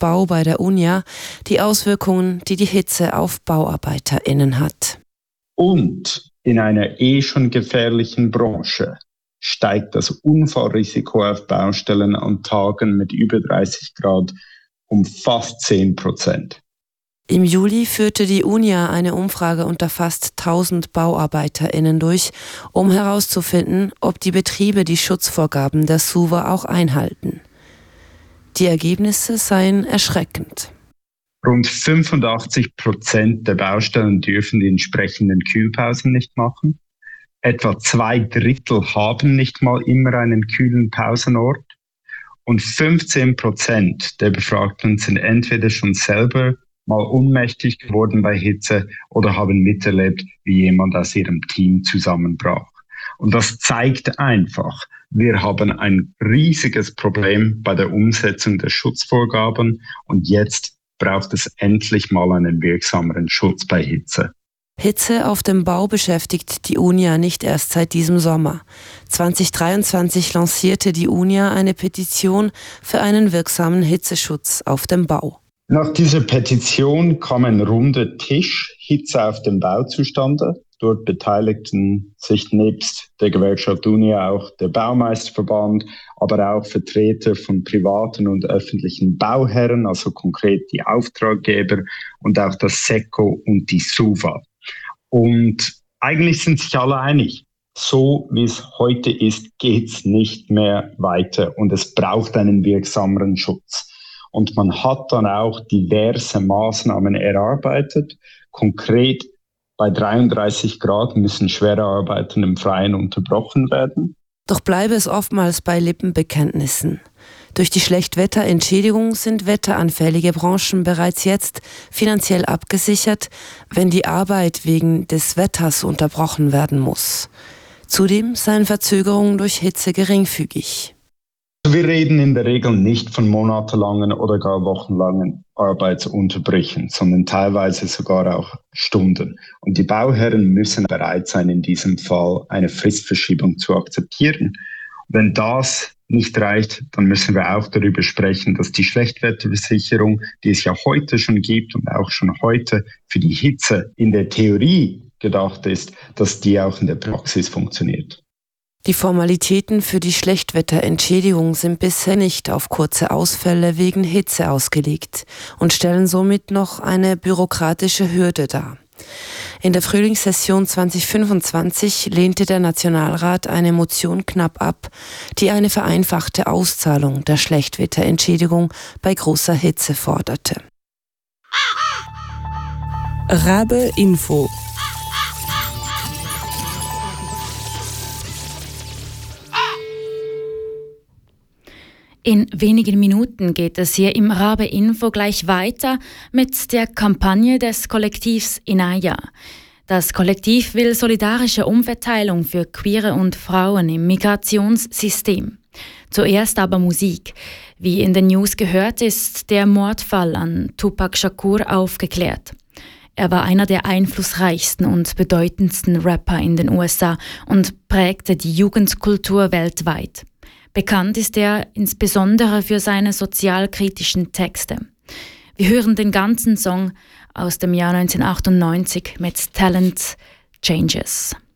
Bau bei der UNIA die Auswirkungen, die die Hitze auf BauarbeiterInnen hat. Und in einer schon gefährlichen Branche steigt das Unfallrisiko auf Baustellen an Tagen mit über 30 Grad um fast 10%. Im Juli führte die UNIA eine Umfrage unter fast 1000 BauarbeiterInnen durch, um herauszufinden, ob die Betriebe die Schutzvorgaben der SUVA auch einhalten. Die Ergebnisse seien erschreckend. Rund 85% der Baustellen dürfen die entsprechenden Kühlpausen nicht machen. Etwa 2/3 haben nicht mal immer einen kühlen Pausenort. Und 15% der Befragten sind entweder schon selber mal ohnmächtig geworden bei Hitze oder haben miterlebt, wie jemand aus ihrem Team zusammenbrach. Und das zeigt einfach, wir haben ein riesiges Problem bei der Umsetzung der Schutzvorgaben und jetzt braucht es endlich mal einen wirksameren Schutz bei Hitze. Hitze auf dem Bau beschäftigt die UNIA nicht erst seit diesem Sommer. 2023 lancierte die UNIA eine Petition für einen wirksamen Hitzeschutz auf dem Bau. Nach dieser Petition kam ein runder Tisch Hitze auf dem Bau zustande. Dort beteiligten sich nebst der Gewerkschaft UNIA auch der Baumeisterverband, aber auch Vertreter von privaten und öffentlichen Bauherren, also konkret die Auftraggeber und auch das SECO und die SUVA. Und eigentlich sind sich alle einig. So wie es heute ist, geht es nicht mehr weiter und es braucht einen wirksameren Schutz. Und man hat dann auch diverse Maßnahmen erarbeitet. Konkret bei 33 Grad müssen schwere Arbeiten im Freien unterbrochen werden. Doch bleibe es oftmals bei Lippenbekenntnissen. Durch die Schlechtwetterentschädigung sind wetteranfällige Branchen bereits jetzt finanziell abgesichert, wenn die Arbeit wegen des Wetters unterbrochen werden muss. Zudem seien Verzögerungen durch Hitze geringfügig. Wir reden in der Regel nicht von monatelangen oder gar wochenlangen Arbeitsunterbrüchen, sondern teilweise sogar auch Stunden. Und die Bauherren müssen bereit sein, in diesem Fall eine Fristverschiebung zu akzeptieren. Wenn das nicht reicht, dann müssen wir auch darüber sprechen, dass die Schlechtwetterversicherung, die es ja heute schon gibt und auch schon heute für die Hitze in der Theorie gedacht ist, dass die auch in der Praxis funktioniert. Die Formalitäten für die Schlechtwetterentschädigung sind bisher nicht auf kurze Ausfälle wegen Hitze ausgelegt und stellen somit noch eine bürokratische Hürde dar. In der Frühlingssession 2025 lehnte der Nationalrat eine Motion knapp ab, die eine vereinfachte Auszahlung der Schlechtwetterentschädigung bei großer Hitze forderte. Rabe Info. In wenigen Minuten geht es hier im Rabe Info gleich weiter mit der Kampagne des Kollektivs Inaya. Das Kollektiv will solidarische Umverteilung für Queere und Frauen im Migrationssystem. Zuerst aber Musik. Wie in den News gehört, ist der Mordfall an Tupac Shakur aufgeklärt. Er war einer der einflussreichsten und bedeutendsten Rapper in den USA und prägte die Jugendkultur weltweit. Bekannt ist er insbesondere für seine sozialkritischen Texte. Wir hören den ganzen Song aus dem Jahr 1998 mit Talent Changes.